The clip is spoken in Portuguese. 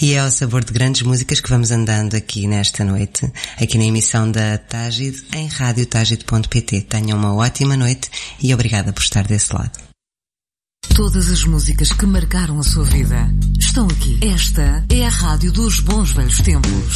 E é ao sabor de grandes músicas que vamos andando aqui nesta noite, aqui na emissão da Tágide, em radiotagide.pt. Tenham uma ótima noite e obrigada por estar desse lado. Todas as músicas que marcaram a sua vida estão aqui. Esta é a Rádio dos Bons Velhos Tempos.